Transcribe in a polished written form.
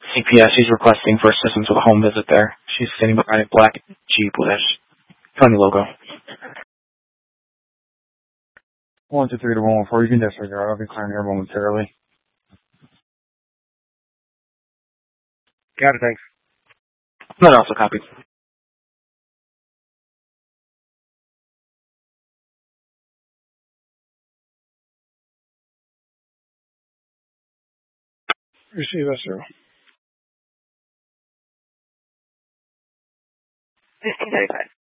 CPS, she's requesting for assistance with a home visit there. She's standing behind a black Jeep with a county logo. 123 to 114, you can disregard. I'll be clearing here momentarily. Got it, thanks. That also copied. Receive SRO. 1535.